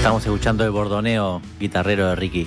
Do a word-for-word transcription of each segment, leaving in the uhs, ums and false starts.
Estamos escuchando el bordoneo guitarrero de Ricky.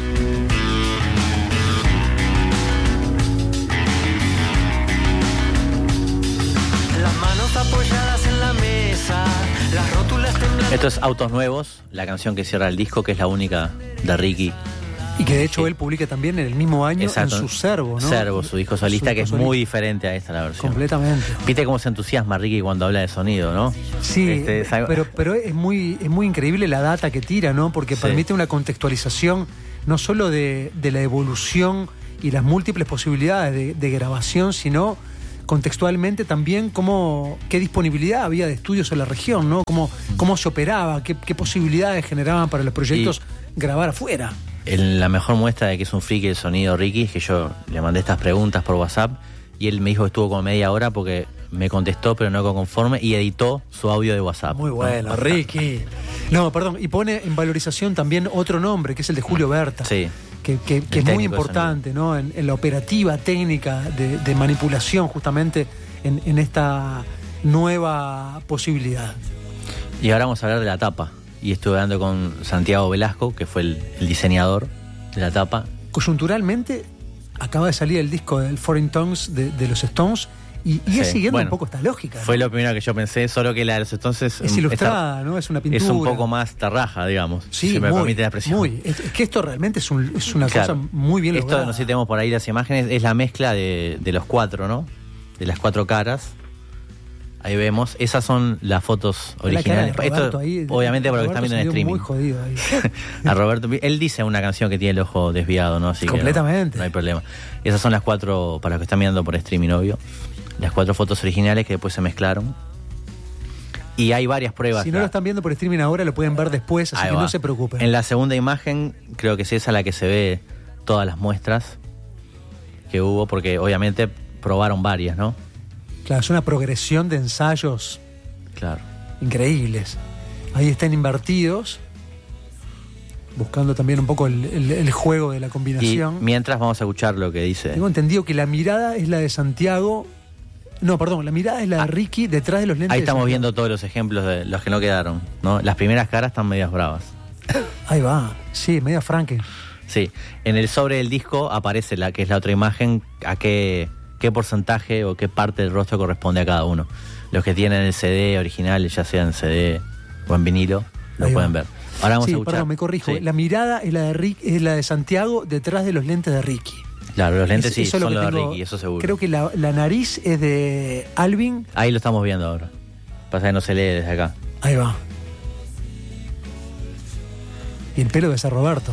Las manos apoyadas en la mesa, las rótulas temblando. Esto es Autos Nuevos, la canción que cierra el disco, que es la única de Ricky. Y que de hecho Sí. él publica también en el mismo año. Exacto. En su Servo, ¿no? Servo, su disco solista, Su que disco es muy solista. diferente a esta la versión. Completamente. Viste cómo se entusiasma Ricky cuando habla de sonido, ¿no? Sí, Este, es algo- pero, pero es muy, es muy increíble la data que tira, ¿no? Porque Sí. permite una contextualización no solo de, de la evolución y las múltiples posibilidades de, de grabación, sino contextualmente también cómo, qué disponibilidad había de estudios en la región, ¿no? Cómo, cómo se operaba, qué, qué posibilidades generaban para los proyectos grabar afuera. El- la mejor muestra de que es un friki el sonido Ricky es que yo le mandé estas preguntas por WhatsApp y él me dijo que estuvo como media hora porque me contestó pero no conforme y editó su audio de WhatsApp. Muy bueno, Ricky. No, perdón, y pone en valorización también otro nombre, que es el de Julio Berta. Sí. Que, que- que El es muy técnico de importante, ¿no? En, en la operativa técnica de, de manipulación, justamente en, en esta nueva posibilidad. Y ahora vamos a hablar de la tapa. Y estuve hablando con Santiago Velasco, que fue el, el diseñador de la tapa. Coyunturalmente, acaba de salir el disco del Foreign Tongues de, de los Stones y, y Sí, es siguiendo bueno, un poco esta lógica. Fue ¿no? lo primero que yo pensé, solo que la de los entonces Es ilustrada, ¿no? Es una pintura. es un poco más tarraja, digamos, Sí, si me muy, permite la expresión. muy. Es, es que esto realmente es, un- es una Claro. cosa muy bien Esto, lograda. no sé si tenemos por ahí las imágenes, es la mezcla de, de los cuatro, ¿no? De las cuatro caras. Ahí vemos, esas son las fotos La cara de originales. Roberto Esto, ahí, de- obviamente, porque lo Roberto están viendo en se vio streaming. muy jodido ahí. A Roberto, él dice una canción que tiene el ojo desviado, ¿no? Así que Completamente. no, no hay problema. Esas son las cuatro, para los que están mirando por streaming, obvio. Las cuatro fotos originales que después se mezclaron. Y hay varias pruebas. Si no La- lo están viendo por streaming ahora, lo pueden ver después, así Ahí que va. no se preocupen. En la segunda imagen, creo que es esa la que se ve todas las muestras que hubo, porque obviamente probaron varias, ¿no? Claro, es una progresión de ensayos Claro. increíbles. Ahí están invertidos, buscando también un poco el, el- el juego de la Y combinación. mientras vamos a escuchar lo que dice. Tengo entendido que la mirada es la de Santiago. No, perdón, la mirada es la de Ricky detrás de los lentes. Ahí de estamos Santiago. viendo todos los ejemplos de los que no quedaron, ¿no? Las primeras caras están medias bravas. Ahí va, sí, media Franken. Sí, en el sobre del disco aparece la que es la otra imagen, a qué, qué porcentaje o qué parte del rostro corresponde a cada uno. Los que tienen el C D original, ya sea en C D o en vinilo, lo Ahí pueden va. ver. Ahora vamos Sí, a escuchar. perdón, me corrijo. Sí. La mirada es la de Rick, es la de Santiago detrás de los lentes de Ricky. Claro, los lentes Es- sí eso es son lo los que de tengo- Ricky, eso seguro. Creo que la, la nariz es de Alvin. Ahí lo estamos viendo ahora. Pasa que no se lee desde acá. Ahí va. Y el pelo debe ser Roberto.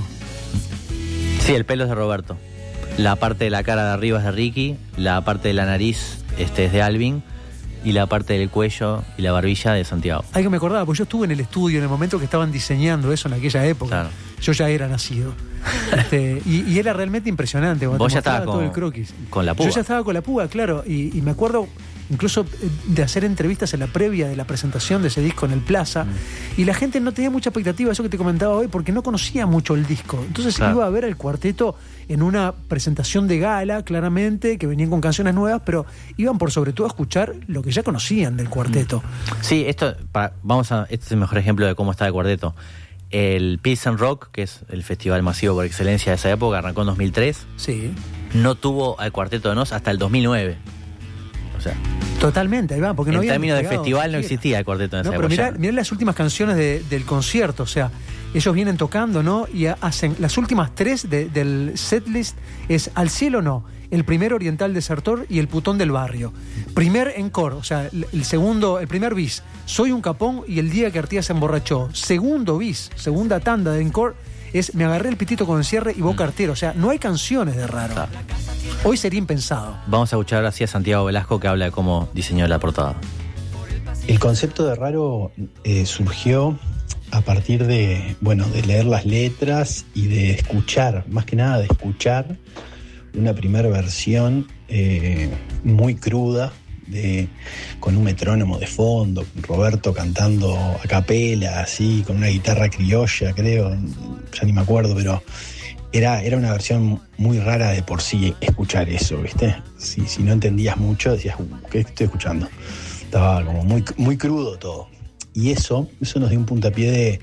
Sí, el pelo es de Roberto. La parte de la cara de arriba es de Ricky, la parte de la nariz este es de Alvin y la parte del cuello y la barbilla de Santiago. Algo me acordaba, porque yo estuve en el estudio en el momento que estaban diseñando eso en aquella época. Claro. Yo ya era nacido. Este, y, y era realmente impresionante. cuando Vos te ya mostraba estabas todo con- el croquis. con la púa. Yo ya estaba con la púa, claro. Y, y me acuerdo incluso eh, de hacer entrevistas en la previa de la presentación de ese disco en el Plaza. Mm. Y la gente no tenía mucha expectativa, eso que te comentaba hoy, porque no conocía mucho el disco. Entonces Claro. iba a ver al cuarteto en una presentación de gala, claramente, que venían con canciones nuevas, pero iban por sobre todo a escuchar lo que ya conocían del cuarteto. Sí, esto, para, vamos a, este es el mejor ejemplo de cómo está el cuarteto. El Pilsen Rock, que es el festival masivo por excelencia de esa época, arrancó en dos mil tres, Sí. no tuvo al Cuarteto de Nos hasta el dos mil nueve. O sea, Totalmente, ahí va, porque no en habían términos de despegado festival no siquiera. existía el Cuarteto en No, esa pero época. mirá, mirá las últimas canciones de- del concierto, o sea, ellos vienen tocando, ¿no? Y hacen las últimas tres de- del setlist es Al cielo no, el primer Oriental Desertor y el Putón del Barrio. Primer encore, o sea, el, el segundo, el primer bis, Soy un capón y El día que Artigas se emborrachó. Segundo bis, segunda tanda de encore es Me agarré el pitito con el cierre y Boca Artero, o sea, no hay canciones de Raro. Claro. Hoy sería impensado. Vamos a escuchar ahora sí a Santiago Velasco, que habla de cómo diseñó la portada. El concepto de Raro eh, surgió a partir de, bueno, de leer las letras y de escuchar, más que nada de escuchar una primera versión eh, muy cruda, de, con un metrónomo de fondo, Roberto cantando a capela, así, con una guitarra criolla, creo, ya ni me acuerdo, pero era, era una versión muy rara de por sí escuchar eso, ¿viste? Si, si no entendías mucho, decías, uh, ¿qué estoy escuchando? Estaba como muy, muy crudo todo. Y eso, eso nos dio un puntapié de,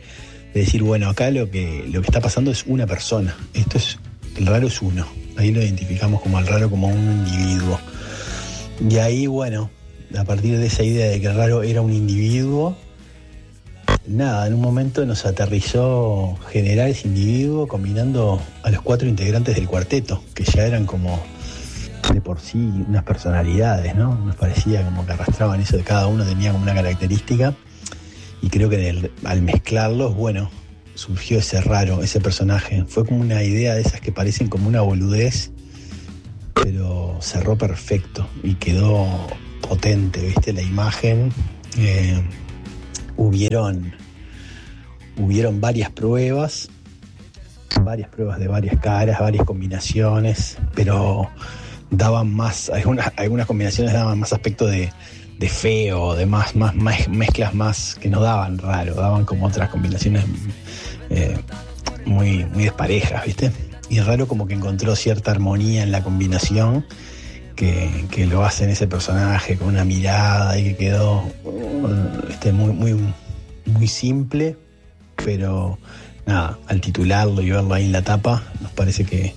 de decir, bueno, acá lo que, lo que está pasando es una persona. Esto es, el raro es uno. Ahí lo identificamos como el raro, como un individuo. Y ahí, bueno, a partir de esa idea de que el raro era un individuo, nada, en un momento nos aterrizó generar ese individuo combinando a los cuatro integrantes del cuarteto, que ya eran como de por sí unas personalidades, ¿no? Nos parecía como que arrastraban eso, de cada uno tenía como una característica, y creo que en el, al mezclarlos, bueno, surgió ese raro, ese personaje. Fue como una idea de esas que parecen como una boludez, pero cerró perfecto y quedó potente, ¿viste? La imagen. Eh, hubieron, hubieron varias pruebas, varias pruebas de varias caras, varias combinaciones, pero daban más, algunas, algunas combinaciones daban más aspecto de, de feo, de más, más, más mezclas más que no daban raro, daban como otras combinaciones eh, muy, muy desparejas, ¿viste? Y raro como que encontró cierta armonía en la combinación que, que lo hace en ese personaje con una mirada y que quedó este, muy, muy, muy simple, pero nada, al titularlo y verlo ahí en la tapa, nos parece que,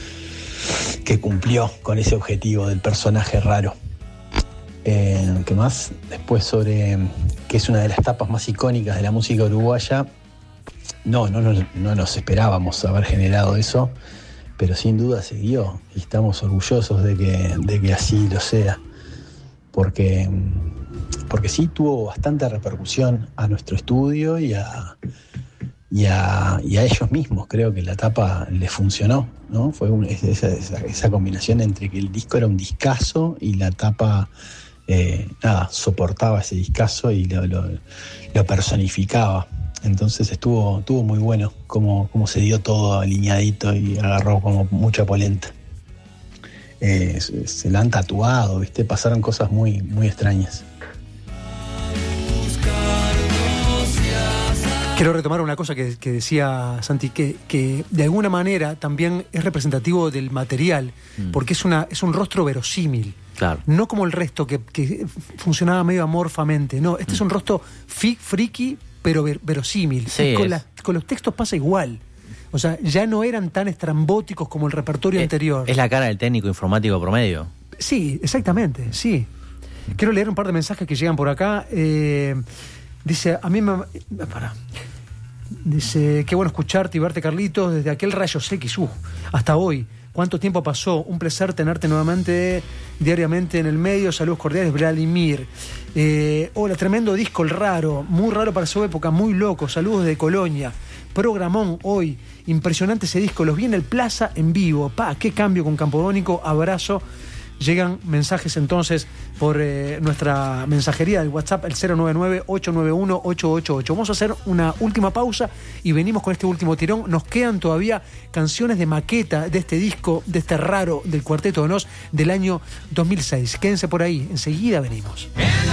que cumplió con ese objetivo del personaje raro. Eh, ¿Qué más? Después sobre que es una de las tapas más icónicas de la música uruguaya. No, no, no, no nos esperábamos haber generado eso, pero sin duda se dio y estamos orgullosos de que, de que así lo sea, porque, porque sí tuvo bastante repercusión a nuestro estudio y a, y a, y a ellos mismos. Creo que la tapa les funcionó, ¿no? Fue un, esa, esa, esa combinación entre que el disco era un discazo y la tapa eh, nada, soportaba ese discazo y lo, lo, lo personificaba. Entonces estuvo, estuvo muy bueno como, como se dio todo alineadito y agarró como mucha polenta. Eh, se, se la han tatuado, ¿viste? Pasaron cosas muy, muy extrañas. Quiero retomar una cosa que, que decía Santi, que, que de alguna manera también es representativo del material, mm. porque es, una, es un rostro verosímil. Claro. No como el resto, que, que funcionaba medio amorfamente. No, este mm. es un rostro fi, friki, pero ver, verosímil. Sí, con, es. la, con los textos pasa igual. O sea, ya no eran tan estrambóticos como el repertorio es, anterior. Es la cara del técnico informático promedio. Sí, exactamente, sí. Quiero leer un par de mensajes que llegan por acá. Eh, dice, a mí me... Para. Dice, qué bueno escucharte y verte, Carlitos, desde aquel Rayos X, uh, hasta hoy. ¿Cuánto tiempo pasó? Un placer tenerte nuevamente diariamente en el medio. Saludos cordiales, Vladimir. Eh, hola, tremendo disco, el raro. Muy raro para su época, muy loco. Saludos de Colonia. Programón hoy. Impresionante ese disco. Los vi en el Plaza en vivo. Pa, qué cambio con Campodónico. Abrazo. Llegan mensajes entonces por eh, nuestra mensajería del WhatsApp, el cero nueve nueve, ocho nueve uno, ocho ocho ocho. Vamos a hacer una última pausa y venimos con este último tirón. Nos quedan todavía canciones de maqueta de este disco, de este raro del Cuarteto de Nos del año dos mil seis. Quédense por ahí, enseguida venimos.